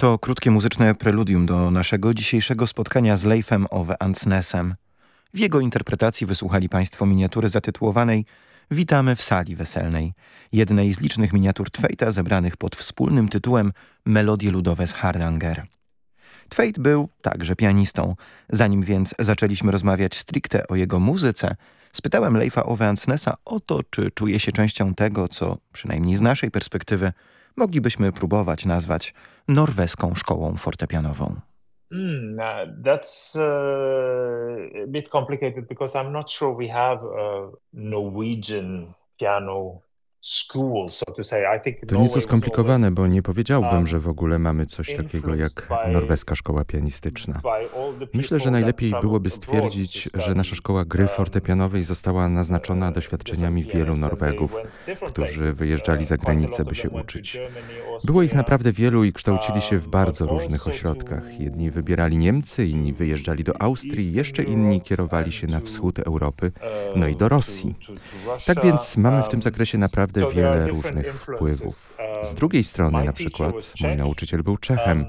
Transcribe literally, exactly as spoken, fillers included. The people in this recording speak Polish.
To krótkie muzyczne preludium do naszego dzisiejszego spotkania z Leifem Ove Andsnesem. W jego interpretacji wysłuchali Państwo miniatury zatytułowanej Witamy w sali weselnej, jednej z licznych miniatur Tveita zebranych pod wspólnym tytułem Melodie ludowe z Hardanger. Tveit był także pianistą. Zanim więc zaczęliśmy rozmawiać stricte o jego muzyce, spytałem Leifa Ove Andsnesa o to, czy czuje się częścią tego, co, przynajmniej z naszej perspektywy, moglibyśmy próbować nazwać norweską szkołą fortepianową. Mm, uh, that's uh, a bit complicated because I'm not sure we have a Norwegian piano school, so to say. I think To nieco skomplikowane, bo nie powiedziałbym, że w ogóle mamy coś takiego jak norweska szkoła pianistyczna. Myślę, że najlepiej byłoby stwierdzić, że nasza szkoła gry fortepianowej została naznaczona doświadczeniami wielu Norwegów, którzy wyjeżdżali za granicę, by się uczyć. Było ich naprawdę wielu i kształcili się w bardzo różnych ośrodkach. Jedni wybierali Niemcy, inni wyjeżdżali do Austrii, jeszcze inni kierowali się na wschód Europy, no i do Rosji. Tak więc mamy w tym zakresie naprawdę wiele różnych wpływów. Z drugiej strony na przykład mój nauczyciel był Czechem,